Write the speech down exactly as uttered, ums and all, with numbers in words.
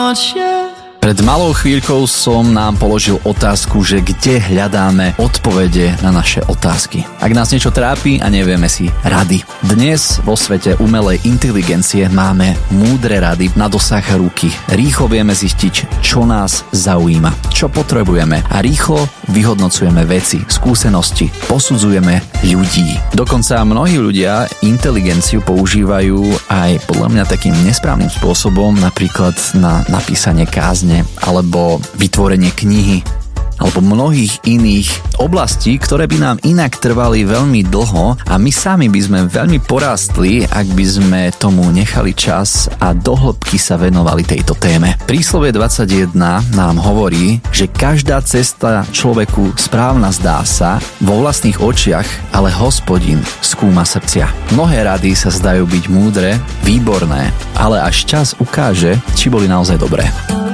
noche. Pred malou chvíľkou som nám položil otázku, že kde hľadáme odpovede na naše otázky. Ak nás niečo trápi a nevieme si rady. Dnes vo svete umelej inteligencie máme múdre rady na dosah ruky. Rýchlo vieme zistiť, čo nás zaujíma, čo potrebujeme a rýchlo vyhodnocujeme veci, skúsenosti, posudzujeme ľudí. Dokonca mnohí ľudia inteligenciu používajú aj podľa mňa takým nesprávnym spôsobom, napríklad na napísanie kázne alebo vytvorenie knihy alebo mnohých iných oblastí, ktoré by nám inak trvali veľmi dlho a my sami by sme veľmi porástli, ak by sme tomu nechali čas a do hĺbky sa venovali tejto téme. Príslovie dvadsaťjeden nám hovorí, že každá cesta človeku správna zdá sa vo vlastných očiach, ale Hospodin skúma srdcia. Mnohé rady sa zdajú byť múdre, výborné, ale až čas ukáže, či boli naozaj dobré.